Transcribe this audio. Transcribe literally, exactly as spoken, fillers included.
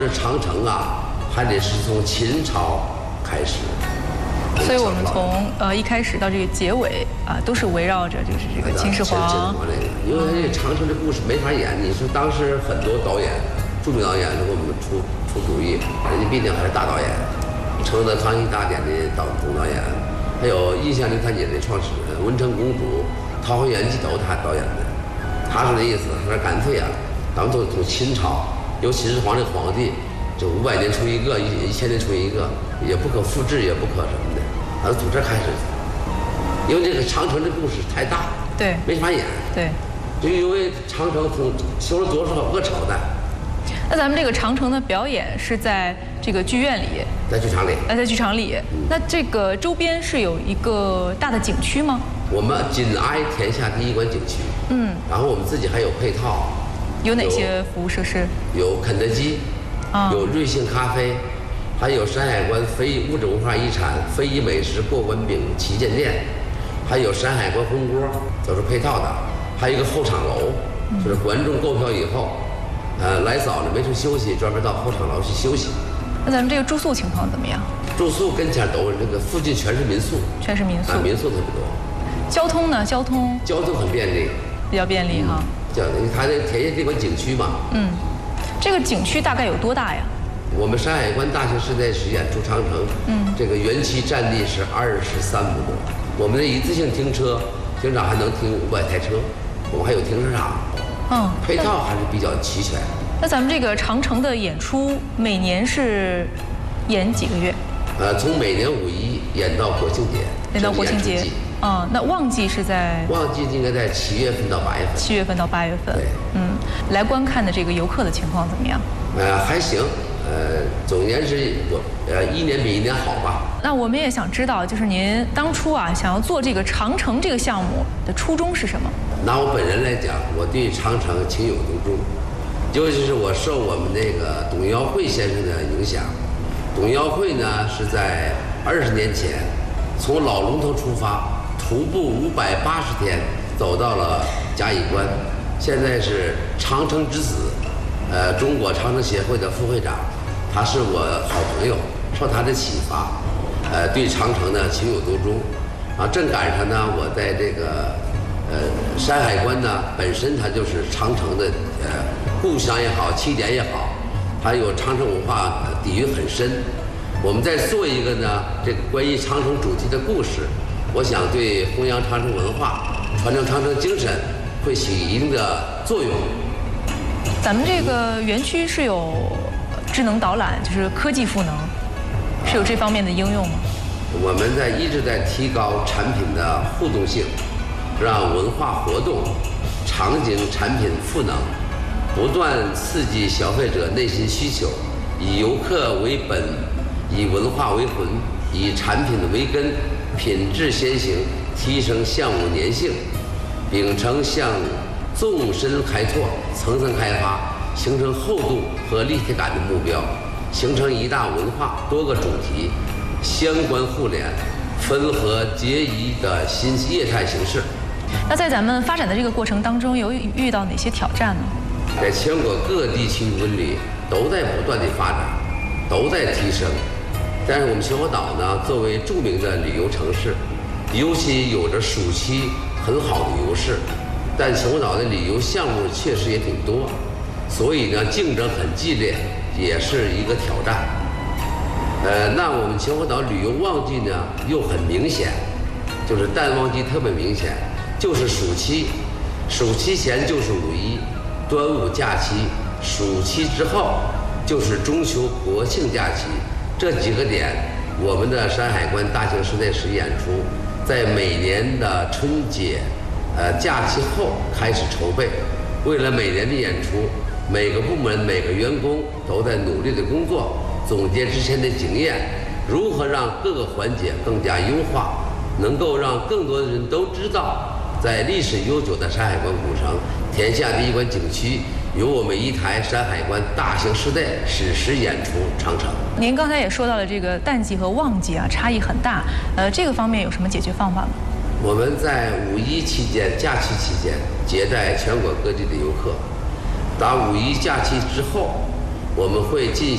这长城啊，还得是从秦朝开始。 所以我们从呃一开始到这个结尾啊，都是围绕着就是这个秦始皇。 因为这长城这故事没法演，你说当时很多导演，著名导演都给我们出出主意，人家毕竟还是大导演，承德康熙大典的导总导演，还有印象流传节的创始人文成公主、《桃花源记》都是他导演的。他是那意思，他说干脆啊，咱们都从秦朝，由秦始皇这皇帝，这五百年出一个，一一千年出一个，也不可复制，也不可什么的。咱从这开始，因为这个长城这故事太大， 对， 没法演， 对， 就因为长城从修了多少个朝代。 那咱们这个长城的表演是在这个剧院里， 在剧场里， 呃，在剧场里。嗯、那这个周边是有一个大的景区吗？ 我们紧挨天下第一馆景区，嗯，然后我们自己还有配套， 有哪些服务设施？ 有肯德基，啊，有瑞幸咖啡。还有山海关非物质文化遗产非遗美食过关饼旗舰店，还有山海关红锅，都是配套的。还有一个候场楼，就是观众购票以后，呃，来早了没处休息，专门到候场楼去休息。 那咱们这个住宿情况怎么样？ 住宿跟前都这个附近全是民宿， 全是民宿， 啊，民宿特别多。 交通呢？交通交通很便利， 比较便利哈。 叫它这田野这块景区嘛， 嗯，这个景区大概有多大呀？ 我们山海关大型室内实验出长城，嗯，这个园区占地是二十三亩多。我们的一次性停车，停场还能停五百台车，我们还有停车场，嗯，配套还是比较齐全。 那咱们这个长城的演出每年是演几个月？ 呃，从每年五一演到国庆节， 演到国庆节。嗯，那旺季是在？ 旺季应该在七月份到八月份。 七月份到八月份。 对， 嗯，来观看的这个游客的情况怎么样？ 呃，还行。呃，总言之，我呃一年比一年好吧。 那我们也想知道，就是您当初啊想要做这个长城这个项目的初衷是什么？ 拿我本人来讲，我对长城情有独钟，尤其是我受我们那个董耀会先生的影响。董耀会呢是在二十年前从老龙头出发，徒步五百八十天走到了嘉峪关，现在是长城之子。呃，中国长城协会的副会长，他是我好朋友，受他的启发，呃，对长城呢情有独钟，啊，正赶上呢，我在这个呃山海关呢，本身它就是长城的呃故乡也好，起点也好，还有长城文化底蕴很深。我们再做一个呢，这个关于长城主题的故事，我想对弘扬长城文化、传承长城精神会起一定的作用。 咱们这个园区是有智能导览，就是科技赋能，是有这方面的应用吗？ 我们在一直在提高产品的互动性，让文化活动、场景、产品赋能，不断刺激消费者内心需求，以游客为本，以文化为魂，以产品为根，品质先行，提升项目粘性，秉承向纵深开拓、层层开发，形成厚度和立体感的目标，形成一大文化多个主题相关互联、分合结宜的新业态形式。 那在咱们发展的这个过程当中，有遇到哪些挑战呢？ 在全国各地区文旅都在不断的发展，都在提升。但是我们秦皇岛呢，作为著名的旅游城市，尤其有着暑期很好的优势。但秦皇岛的旅游项目确实也挺多，所以呢竞争很激烈，也是一个挑战。呃，那我们秦皇岛旅游旺季呢又很明显，就是淡旺季特别明显，就是暑期，暑期前就是五一、端午假期，暑期之后就是中秋、国庆假期，这几个点，我们的山海关大型室内实演出，在每年的春节。呃，假期后开始筹备，为了每年的演出，每个部门、每个员工都在努力的工作，总结之前的经验，如何让各个环节更加优化，能够让更多的人都知道，在历史悠久的山海关古城、天下第一馆景区，有我们一台山海关大型室内史实演出长城。 您刚才也说到了这个淡季和旺季啊，差异很大，呃，这个方面有什么解决方法吗？ 我们在五一期间、假期期间接待全国各地的游客。打五一假期之后，我们会进行